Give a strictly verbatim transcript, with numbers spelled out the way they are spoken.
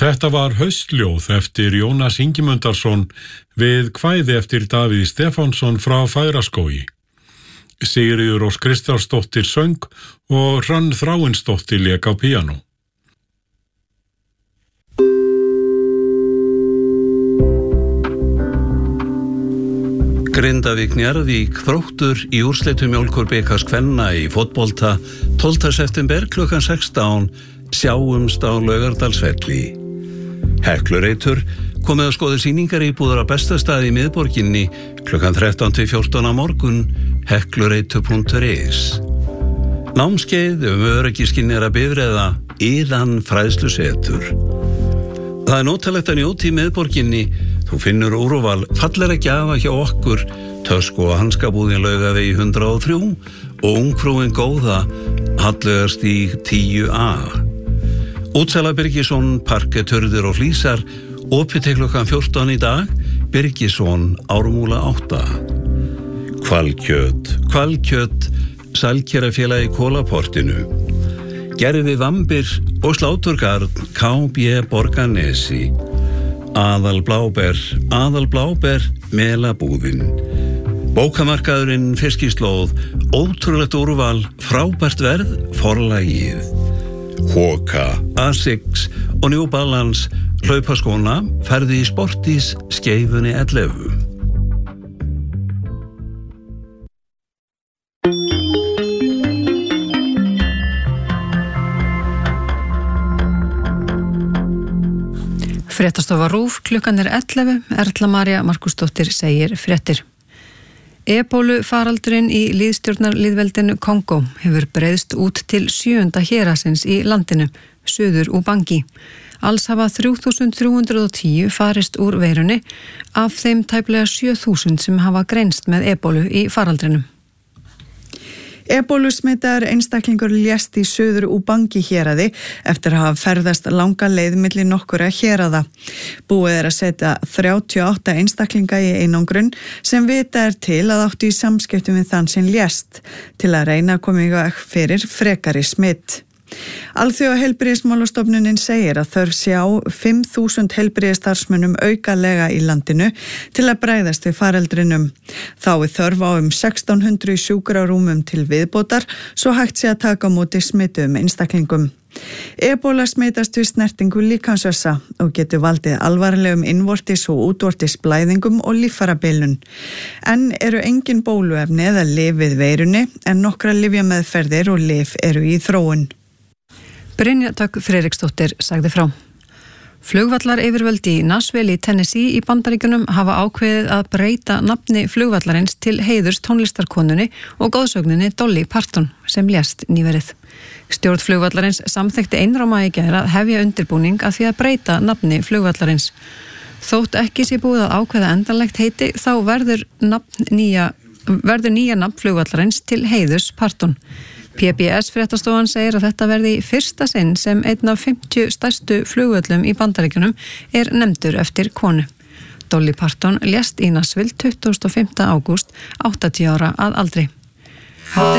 Þetta var Haustljóð eftir Jónas Ingimundarson við kvæði eftir Davíð Stefánsson frá Fagraskógi. Sigríður Rós Kristjánsdóttir söng og Hrönn Þráinsdóttir lék á píanó. Grindavík Njarðvík Þróttur í úrslitum Mjólkurbikars kvenna í fótbolta tólfta september klukkan sextán sjáumst á Laugardalsvelli. Heklureitur komið að skoða sýningar íbúðar á bestastað í miðborginni klukkan þrettán til fjórtán á morgun heklureitur punktur is. Námskeið um öryggiskynnera bifreiða Iðan fræðslusetur. Það er nótalegt að njóta í miðborginni. Þú finnur úrval fallega gjafa hjá okkur, tösku og hanskabúðin Laugavegi hundrað og þrjú og ungfrúin góða Hallveigarstíg tíu A. Útsala Birgisson, parket, hurðir og flísar, opið til klukkan fjórtán í dag, Birgisson, Ármúla átta. Hvalkjöt, Hvalkjöt, Sælkerafélagi Kólaportinu. Gerfi Vambir og Sláturgarð, K B Borgarnesi. Aðal Bláber, Aðal Bláber, Melabúðin. Bókamarkaðurinn Fiskislóð, ótrúlegt úrval, frábært verð, Forlagið. Hoka, Asics og New Balance, hlaupaskóna, ferði í Sportís, Skeifunni ellefu. Fréttastofa RÚV, klukkan er ellefu, Erla María Markúsdóttir segir fréttir. Ebólu faraldurinn í lýðstjórnarlýðveldinu Kongó hefur breiðst út til sjöunda hérasins í landinu, suður Ubangi. Alls hafa þrjú þúsund þrjú hundruð og tíu farist úr veirunni, af þeim tæplega sjö þúsund sem hafa greinst með ebólu í faraldrinum. Ebólusmitaður einstaklingur lést í suður Ubangi héraði eftir að hafa ferðast langa leið milli nokkura hérada. Búið er að setja þrjátíu og átta einstaklinga í einangrun sem vita er til að áttu í samskiptum við þann sem lést til að reyna að koma í veg fyrir frekari smitt. Alþjóðaheilbrigðismálastofnunin segir að þörf sé á fimm þúsund heilbrigðisstarfsmönnum aukalega í landinu til að bregðast við faraldrinum. Þá er þörf á um sextán hundruð sjúkrarúmum til viðbótar svo hægt sé að taka á móti smituðum einstaklingum. Ebóla smitast við snertingu líkamsvessa og getur valdið alvarlegum innvortis og útvortis blæðingum og líffærabilun. En eru engin bóluefni eða lyf við veirunni en nokkra lyfjameðferðir og lyf eru í þróun. Brynja Dögg Friðriksdóttir sagði frá. Flugvallar yfirvöld í Nashville í Tennessee í Bandaríkjunum hafa ákveðið að breyta nafni flugvallarins til heiðurs tónlistarkonunni og góðsögninni Dolly Parton sem lést nýverið. Stjórn flugvallarins samþykkti einróma í gær að hefja undirbúning að því að breyta nafni flugvallarins. Þótt ekki sé búið að ákveða endanlegt heiti þá verður, nafn nýja, verður nýja nafn flugvallarins til heiðurs Parton. P B S fréttastofan segir að þetta verði í fyrsta sinn sem einn af fimmtíu stærstu flugvöllum í Bandaríkjunum er nefndur eftir konu. Dolly Parton lést í Nashville tuttugasta og fimmta ágúst, áttatíu ára að aldri.